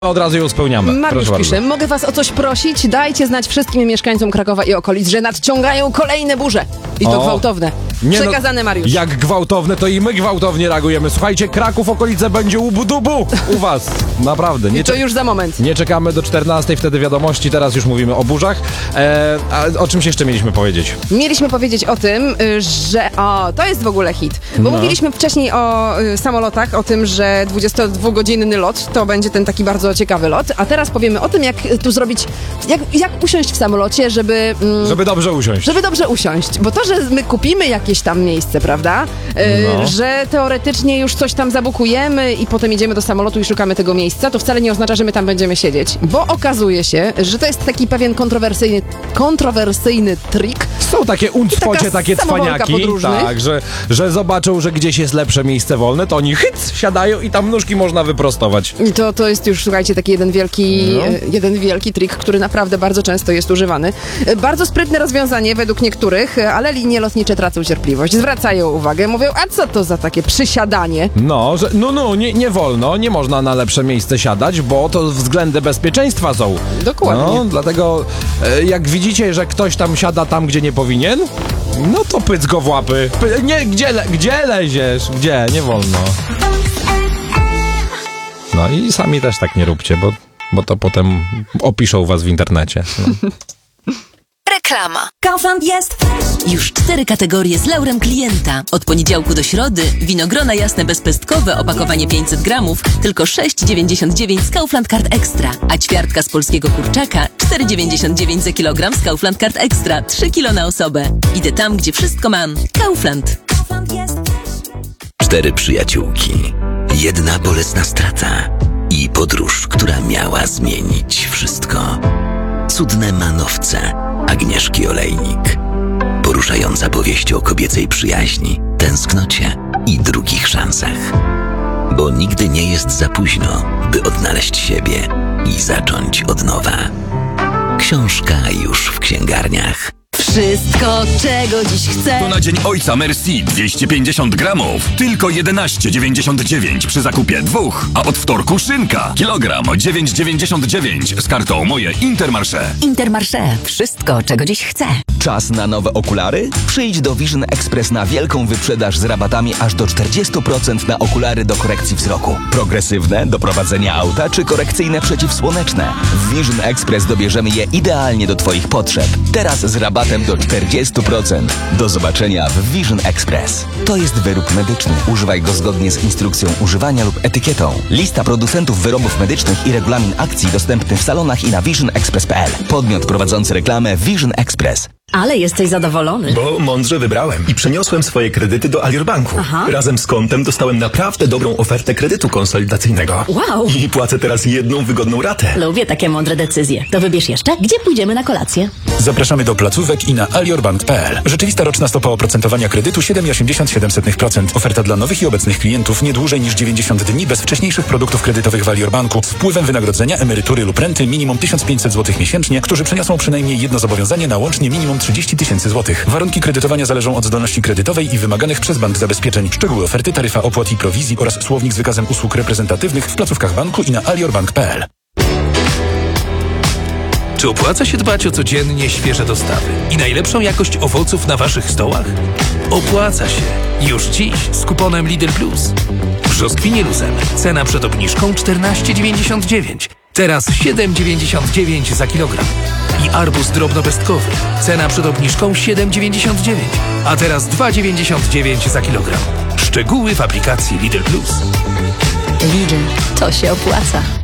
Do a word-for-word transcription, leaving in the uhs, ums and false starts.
Od razu ją spełniamy. Mariusz Proszę pisze, bardzo. mogę was o coś prosić? Dajcie znać wszystkim mieszkańcom Krakowa i okolic, że nadciągają kolejne burze. I to O, gwałtowne. nie no, Przekazane, Mariusz. Jak gwałtowne, to i my gwałtownie reagujemy. Słuchajcie, Kraków, okolice będzie ubu-dubu u was. Naprawdę. Nie I to już za moment. Nie czekamy do czternastej, wtedy wiadomości. Teraz już mówimy o burzach. E, a o czymś jeszcze mieliśmy powiedzieć? Mieliśmy powiedzieć o tym, y, że... O, to jest w ogóle hit. Bo No. mówiliśmy wcześniej o y, samolotach, o tym, że dwudziestodwugodzinny lot to będzie ten taki bardzo ciekawy lot. A teraz powiemy o tym, jak y, tu zrobić... Jak, jak usiąść w samolocie, żeby... Mm, Żeby dobrze usiąść. Żeby dobrze usiąść, bo to, że my kupimy jakieś tam miejsce, prawda, yy, No. że teoretycznie już coś tam zabukujemy i potem idziemy do samolotu i szukamy tego miejsca, to wcale nie oznacza, że my tam będziemy siedzieć, bo okazuje się, że to jest taki pewien kontrowersyjny, kontrowersyjny trik. Są takie uncpocie, taka takie samowolka cwaniaki, podróżnych. tak, że, że zobaczą, że gdzieś jest lepsze miejsce wolne, to oni hyc, siadają i tam nóżki można wyprostować. I to, to jest już, słuchajcie, taki jeden wielki, No. e, jeden wielki trik, który naprawdę bardzo często jest używany. E, Bardzo sprytne rozwiązanie według niektórych, e, ale linie lotnicze tracą cierpliwość, zwracają uwagę, mówią, a co to za takie przysiadanie? No, że no, no, nie, nie wolno, nie można na lepsze miejsce siadać, bo to względy bezpieczeństwa są. Dokładnie. No, dlatego e, jak widzicie, że ktoś tam siada tam, gdzie nie powinien, no to pyc go w łapy. Py, nie, gdzie, le, gdzie leziesz? Gdzie? Nie wolno. No i sami też tak nie róbcie, bo, bo to potem opiszą was w internecie. No. Reklama. Kaufland jest już cztery kategorie z laurem klienta. Od poniedziałku do środy winogrona jasne bezpestkowe, opakowanie pięćset gramów, tylko sześć dziewięćdziesiąt dziewięć z Kaufland Card Extra, a ćwiartka z polskiego kurczaka cztery dziewięćdziesiąt dziewięć za kilogram z Kaufland Card Extra, trzy kilo na osobę. Idę tam, gdzie wszystko mam. Kaufland. Kaufland jest. Cztery przyjaciółki, jedna bolesna strata i podróż, która miała zmienić wszystko. Cudne manowce Agnieszki Olejnik. Poruszająca powieść o kobiecej przyjaźni, tęsknocie i drugich szansach. Bo nigdy nie jest za późno, by odnaleźć siebie i zacząć od nowa. Książka już w księgarniach. Wszystko, czego dziś chcę. To na Dzień Ojca Merci dwieście pięćdziesiąt gramów. Tylko jedenaście dziewięćdziesiąt dziewięć przy zakupie dwóch. A od wtorku szynka. Kilogram dziewięć dziewięćdziesiąt dziewięć z kartą Moje Intermarché. Intermarché. Wszystko, czego dziś chcę. Czas na nowe okulary? Przyjdź do Vision Express na wielką wyprzedaż z rabatami aż do czterdzieści procent na okulary do korekcji wzroku. Progresywne, do prowadzenia auta czy korekcyjne przeciwsłoneczne. W Vision Express dobierzemy je idealnie do Twoich potrzeb. Teraz z rabatem do czterdzieści procent. Do zobaczenia w Vision Express. To jest wyrób medyczny. Używaj go zgodnie z instrukcją używania lub etykietą. Lista producentów wyrobów medycznych i regulamin akcji dostępny w salonach i na vision express kropka p l. Podmiot prowadzący reklamę Vision Express. Ale jesteś zadowolony. Bo mądrze wybrałem i przeniosłem swoje kredyty do Alior Banku. Aha. Razem z kontem dostałem naprawdę dobrą ofertę kredytu konsolidacyjnego. Wow. I płacę teraz jedną wygodną ratę. Lubię takie mądre decyzje. To wybierz jeszcze, gdzie pójdziemy na kolację. Zapraszamy do placówek i na aliorbank kropka p l. Rzeczywista roczna stopa oprocentowania kredytu siedem przecinek osiemdziesiąt siedem procent. Oferta dla nowych i obecnych klientów nie dłużej niż dziewięćdziesiąt dni bez wcześniejszych produktów kredytowych w Alior Banku z wpływem wynagrodzenia, emerytury lub renty minimum tysiąc pięćset złotych miesięcznie, którzy przeniosą przynajmniej jedno zobowiązanie na łącznie minimum trzydzieści tysięcy złotych. Warunki kredytowania zależą od zdolności kredytowej i wymaganych przez bank zabezpieczeń. Szczegóły oferty, taryfa opłat i prowizji oraz słownik z wykazem usług reprezentatywnych w placówkach banku i na aliorbank kropka p l. Czy opłaca się dbać o codziennie świeże dostawy i najlepszą jakość owoców na waszych stołach? Opłaca się. Już dziś z kuponem Lidl Plus. Brzoskwinie luzem. Cena przed obniżką czternaście dziewięćdziesiąt dziewięć. Teraz siedem dziewięćdziesiąt dziewięć za kilogram. I arbuz drobnopestkowy. Cena przed obniżką siedem dziewięćdziesiąt dziewięć. A teraz dwa dziewięćdziesiąt dziewięć za kilogram. Szczegóły w aplikacji Lidl Plus. Lidl. To się opłaca.